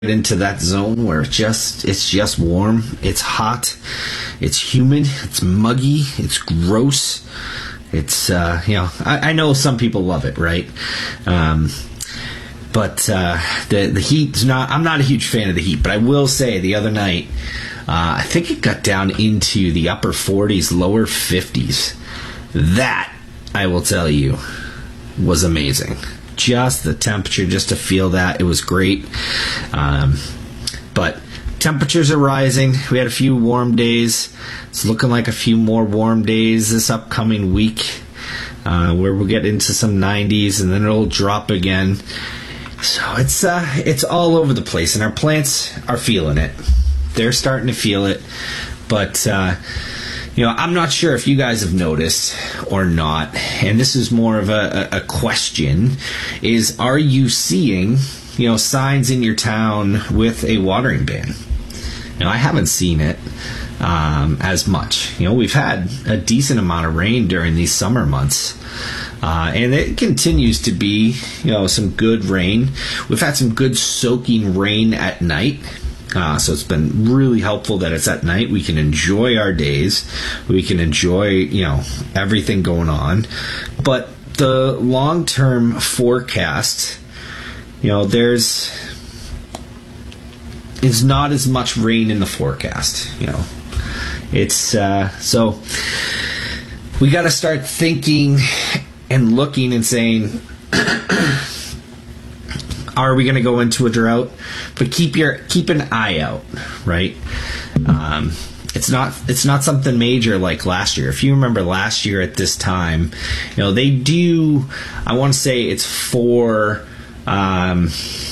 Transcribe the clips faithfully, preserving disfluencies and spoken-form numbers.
into that zone where it's just it's just warm, it's hot, it's humid, it's muggy, it's gross. It's uh, you know, I, I know some people love it, right? Um, but uh, the the heat's not. I'm not a huge fan of the heat, but I will say the other night, uh, I think it got down into the upper forties, lower fifties. That, I will tell you, was amazing. Just the temperature, just to feel that, it was great. Um, but temperatures are rising. We had a few warm days. It's looking like a few more warm days this upcoming week, uh, where we'll get into some nineties, and then it'll drop again. So it's uh, it's all over the place, and our plants are feeling it. They're starting to feel it, but uh, you know, I'm not sure if you guys have noticed or not, and this is more of a, a question, is are you seeing, you know, signs in your town with a watering ban? You know, I haven't seen it um, as much. You know, we've had a decent amount of rain during these summer months, uh, and it continues to be, you know, some good rain. We've had some good soaking rain at night. Uh, so it's been really helpful that it's at night. We can enjoy our days. We can enjoy, you know, everything going on. But the long-term forecast, you know, there's is not as much rain in the forecast. You know, it's uh, so we got to start thinking and looking and saying, are we going to go into a drought? But keep your keep an eye out, right? Um, it's not it's not something major like last year. If you remember last year at this time, you know, they do. I want to say it's four um,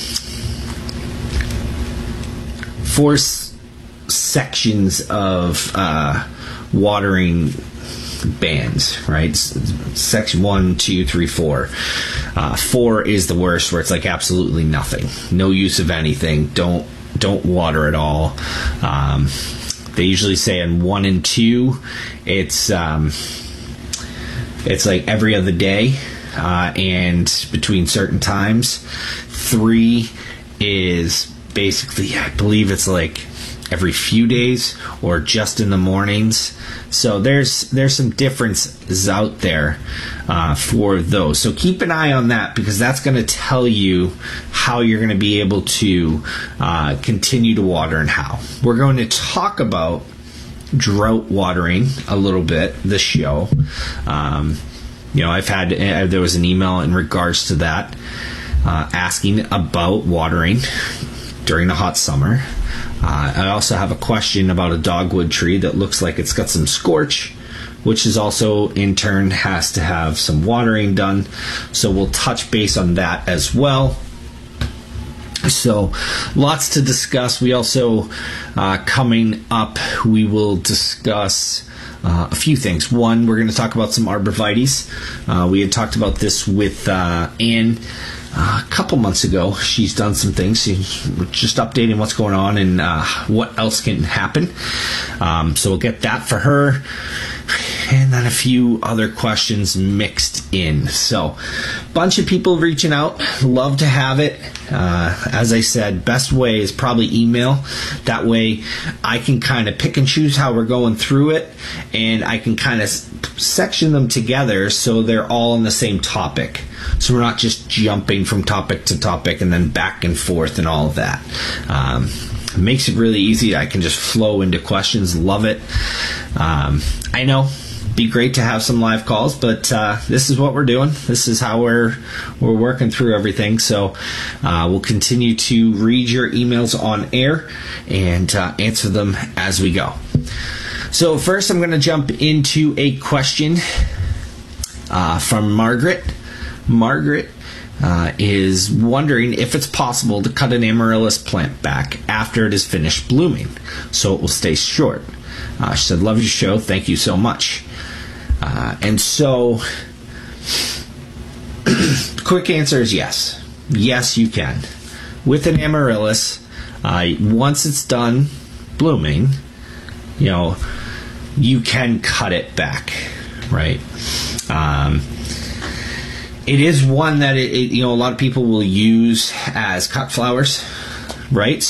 four s- sections of uh, watering bands, right? Section one, two, three, four. Uh, four is the worst, where it's like absolutely nothing, no use of anything. Don't don't water at all. Um, they usually say in one and two, it's um, it's like every other day, uh, and between certain times. Three is basically, I believe it's like every few days or just in the mornings. So there's there's some differences out there uh, for those. So keep an eye on that, because that's going to tell you how you're going to be able to uh, continue to water and how. We're going to talk about drought watering a little bit this show. Um, you know, I've had uh, there was an email in regards to that uh, asking about watering during the hot summer. Uh, I also have a question about a dogwood tree that looks like it's got some scorch, which is also in turn has to have some watering done. So we'll touch base on that as well. So lots to discuss. We also, uh, coming up, we will discuss uh, a few things. One, we're going to talk about some arborvitaes. Uh, we had talked about this with uh, Anne Uh, a couple months ago. She's done some things. She's just updating what's going on and uh, what else can happen. Um, so we'll get that for her. And then a few other questions mixed in. So, bunch of people reaching out. Love to have it. Uh, as I said, best way is probably email. That way I can kind of pick and choose how we're going through it. And I can kind of section them together so they're all on the same topic. So we're not just jumping from topic to topic and then back and forth and all of that. Um, it makes it really easy. I can just flow into questions. Love it. Um, I know, be great to have some live calls, but uh, this is what we're doing. This is how we're we're working through everything. So uh, we'll continue to read your emails on air and uh, answer them as we go. So first, I'm going to jump into a question uh, from Margaret. Margaret uh, is wondering if it's possible to cut an amaryllis plant back after it is finished blooming so it will stay short. Uh, she said, love your show. Thank you so much. Uh, and so, quick answer is yes. Yes, you can. With an amaryllis, uh, once it's done blooming, you know, you can cut it back, right? Um, it is one that, it, it, you know, a lot of people will use as cut flowers, right?